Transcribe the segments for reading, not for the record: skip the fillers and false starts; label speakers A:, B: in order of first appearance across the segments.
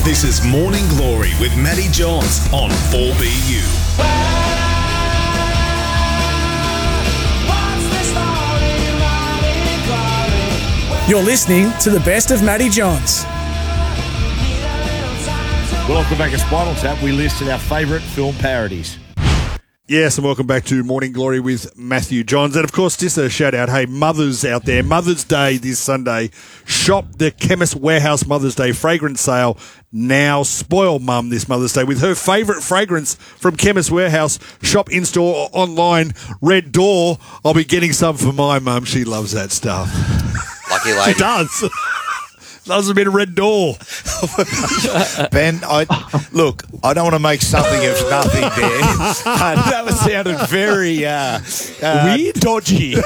A: This is Morning Glory with Matty Johns on 4BU.
B: You're listening to the best of Matty Johns.
C: Welcome back to Spinal Tap. We listed our favourite film parodies.
D: Yes, and welcome back to Morning Glory with Matthew Johns. And, of course, just a shout-out, hey, mothers out there, Mother's Day this Sunday. Shop the Chemist Warehouse Mother's Day fragrance sale now. Spoil Mum this Mother's Day with her favourite fragrance from Chemist Warehouse. Shop in-store or online. Red Door. I'll be getting some for my mum. She loves that stuff.
E: Lucky lady.
D: She does. Loves a bit of Red Door.
C: Ben, I don't want to make something of nothing there. That sounded very
D: Weird?
C: dodgy.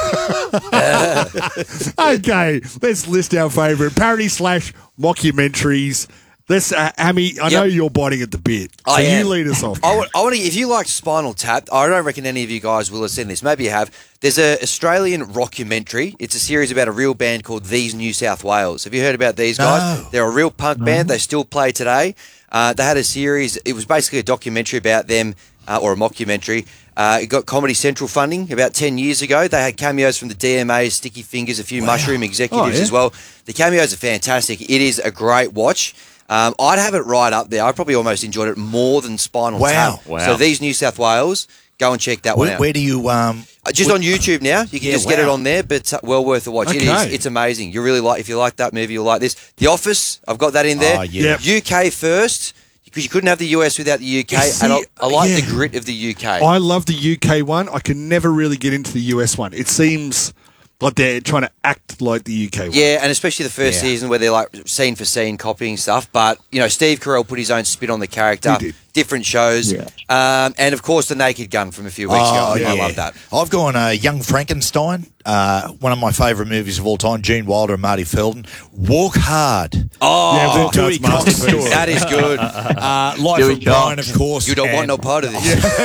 D: Okay, let's list our favourite parody / mockumentaries. Let's, Hammy, I know you're biting at the bit, so you lead us off.
E: I want to. If you like Spinal Tap, I don't reckon any of you guys will have seen this. Maybe you have. There's an Australian rockumentary. It's a series about a real band called These New South Wales. Have you heard about these guys?
C: No.
E: They're a real punk band. They still play today. They had a series. It was basically a documentary about them, or a mockumentary. It got Comedy Central funding about 10 years ago. They had cameos from the DMAs, Sticky Fingers, a few Mushroom executives as well. The cameos are fantastic. It is a great watch. I'd have it right up there. I probably almost enjoyed it more than Spinal Tap.
C: Wow.
E: So These New South Wales, go and check that one out.
C: Where do you...
E: Just on YouTube now. You can just get it on there, but well worth a watch.
D: Okay.
E: It's amazing. You really like, if you like that movie, you'll like this. The Office, I've got that in there.
C: Oh, yeah.
E: UK first, because you couldn't have the US without the UK, and I like the grit of the UK.
D: I love the UK one. I can never really get into the US one. It seems like they're trying to act like the UK one.
E: Yeah, and especially the first season where they're like scene for scene copying stuff. But, you know, Steve Carell put his own spin on the character.
D: He did.
E: Different shows. Yeah. And, of course, The Naked Gun from a few weeks ago. I love that.
C: I've gone Young Frankenstein, one of my favourite movies of all time, Gene Wilder and Marty Feldman. Walk Hard.
D: Yeah, Walk
C: Dewey
D: Hard's
C: Cox
D: masterpiece.
C: story.
E: That is good.
C: Life of Brian, of course.
E: You don't want no part of this.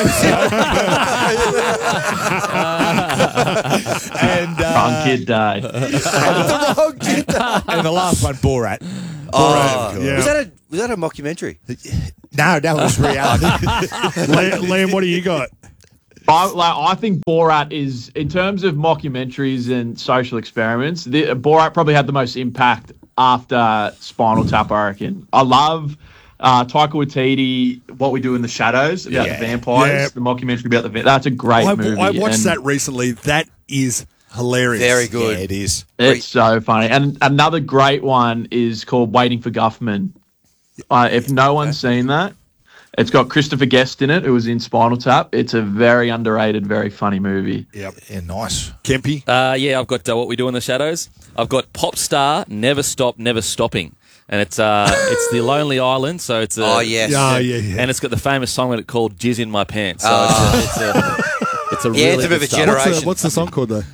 C: And
F: Wrong kid died.
C: and the last one, Borat.
D: Yeah.
E: Was that a mockumentary?
C: No, that was reality.
D: Liam, what do you got?
F: I think Borat is, in terms of mockumentaries and social experiments, Borat probably had the most impact after Spinal Tap, I reckon. I love Taika Waititi, What We Do in the Shadows, about the vampires, the mockumentary about the vampires. That's a great movie.
D: I watched that recently. That is hilarious.
E: Very good.
C: Yeah, it is.
F: It's so funny. And another great one is called Waiting for Guffman. If no one's seen that, it's got Christopher Guest in it, who was in Spinal Tap. It's a very underrated, very funny movie.
D: Yep.
C: Yeah, nice.
D: Kempy?
G: Yeah, I've got What We Do in the Shadows. I've got Pop Star, Never Stop, Never Stopping. And it's the Lonely Island, so it's a...
E: Oh, yes.
D: Yeah.
G: And it's got the famous song in it called Jizz in My Pants. So it's a really
E: it's a bit of a
G: good stuff.
E: generation.
D: What's the song called, though?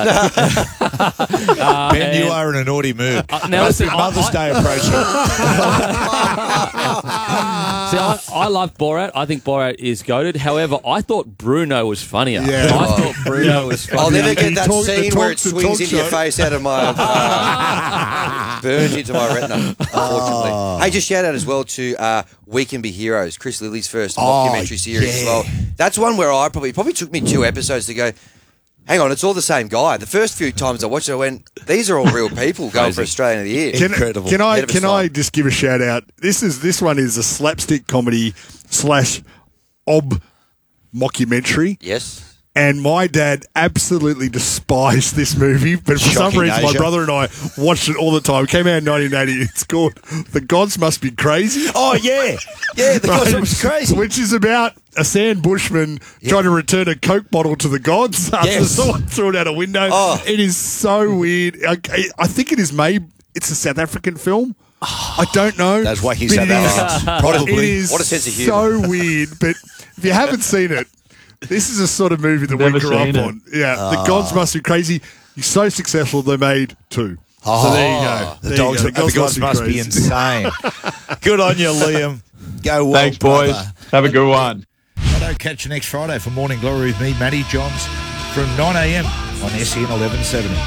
C: Ben, you are in a naughty mood.
G: now listen,
C: Mother's Day approaching.
G: See, I love Borat. I think Borat is goated. However, I thought Bruno was funnier.
D: Yeah.
G: I thought Bruno was funnier.
E: I'll never get that
D: The
E: scene
D: talk-
E: where it
D: the
E: swings
D: talk
E: into your
D: show.
E: face out of my... burns into my retina, unfortunately. Hey, just shout out as well to We Can Be Heroes, Chris Lilly's first documentary series as well. That's one where I probably took me 2 episodes to go, hang on, it's all the same guy. The first few times I watched it, I went, these are all real people going for Australian of the Year.
C: Incredible.
D: Can
E: Head of a
D: I
E: style.
D: just give a shout out? This one is a slapstick comedy / ob mockumentary.
E: Yes.
D: And my dad absolutely despised this movie, but for some
C: Shocking,
D: reason my
C: Asia.
D: brother and I watched it all the time. It came out in 1980. It's called The Gods Must Be Crazy.
C: Oh, yeah. Yeah, the
D: Right?
C: gossip was crazy.
D: Which is about a sand bushman trying to return a Coke bottle to the gods after
C: Yes.
D: someone threw it out a window.
E: Oh.
D: It is so weird. I think it is it's a South African film. I don't know.
C: Those wacky
D: but
C: South
D: it is-
C: Africans.
D: but
C: Probably.
D: It is
E: What a sense of
D: so weird. But if you haven't seen it, this is a sort of movie that we
F: Never
D: grew up
F: seen it.
D: on. Yeah, The Gods Must Be Crazy. You're so successful, they made 2. So there you go.
C: The dogs, the gods must be
D: crazy.
C: insane. Good on you, Liam. Go well,
F: Thanks, boys.
C: brother.
F: Have a good one.
C: Righto, catch you next Friday for Morning Glory with me, Matty Johns, from 9 a.m. on SEN 1170.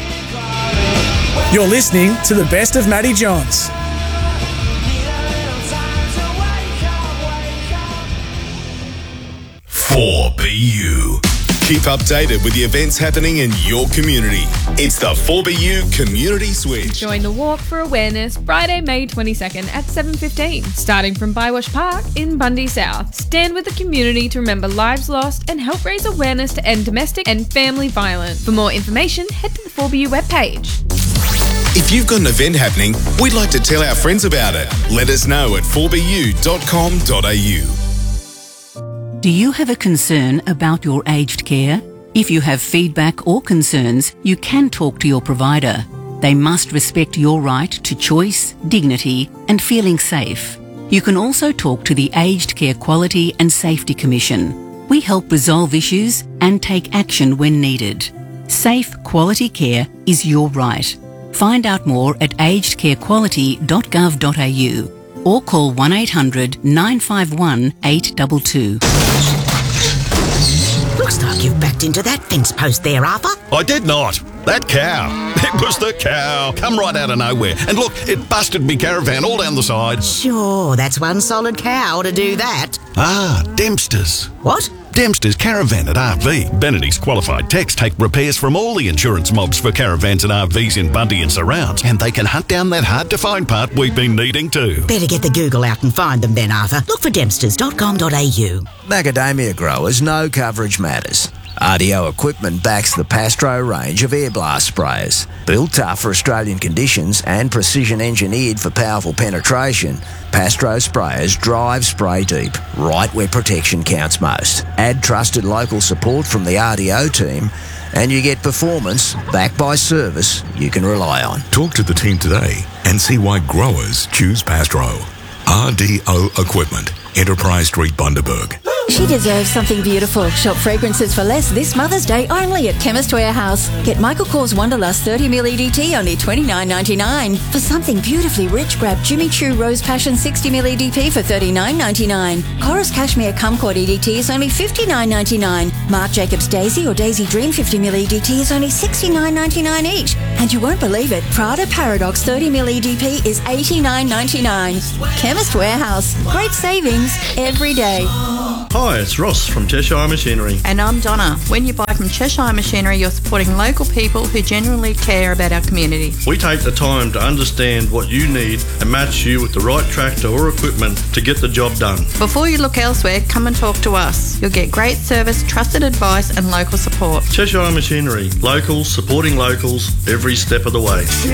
B: You're listening to the best of Matty Johns.
A: 4BU. Keep updated with the events happening in your community. It's the 4BU Community Switch.
H: Join the Walk for Awareness Friday, May 22nd at 7:15, starting from Bywash Park in Bundy South. Stand with the community to remember lives lost and help raise awareness to end domestic and family violence. For more information, head to the 4BU webpage.
A: If you've got an event happening, we'd like to tell our friends about it. Let us know at 4bu.com.au.
I: Do you have a concern about your aged care? If you have feedback or concerns, you can talk to your provider. They must respect your right to choice, dignity, and feeling safe. You can also talk to the Aged Care Quality and Safety Commission. We help resolve issues and take action when needed. Safe, quality care is your right. Find out more at agedcarequality.gov.au or call 1800 951 822.
J: Looks like you've backed into that fence post there, Arthur.
K: I did not. That cow. It was the cow. Come right out of nowhere. And look, it busted me caravan all down the side.
J: Sure, that's one solid cow to do that.
K: Ah, Dempster's.
J: What?
K: Dempster's Caravan at RV. Benedict's qualified techs take repairs from all the insurance mobs for caravans and RVs in Bundy and surrounds, and they can hunt down that hard-to-find part we've been needing too.
J: Better get the Google out and find them then, Arthur. Look for dempsters.com.au.
L: Macadamia growers know coverage matters. RDO Equipment backs the Pastro range of air blast sprayers. Built tough for Australian conditions and precision engineered for powerful penetration, Pastro sprayers drive spray deep, right where protection counts most. Add trusted local support from the RDO team, and you get performance backed by service you can rely on.
M: Talk to the team today and see why growers choose Pastro. RDO Equipment, Enterprise Street, Bundaberg.
N: She deserves something beautiful. Shop fragrances for less this Mother's Day only at Chemist Warehouse. Get Michael Kors Wanderlust 30ml EDT only $29.99. For something beautifully rich, grab Jimmy Choo Rose Passion 60ml EDP for $39.99. Chorus Cashmere Kumquat EDT is only $59.99. Marc Jacobs Daisy or Daisy Dream 50ml EDT is only $69.99 each. And you won't believe it, Prada Paradox 30ml EDP is $89.99. Chemist Warehouse. Great savings every day.
O: Hi, it's Ross from Cheshire Machinery.
P: And I'm Donna. When you buy from Cheshire Machinery, you're supporting local people who genuinely care about our community.
O: We take the time to understand what you need and match you with the right tractor or equipment to get the job done.
P: Before you look elsewhere, come and talk to us. You'll get great service, trusted advice and local support.
O: Cheshire Machinery. Locals supporting locals every step of the way.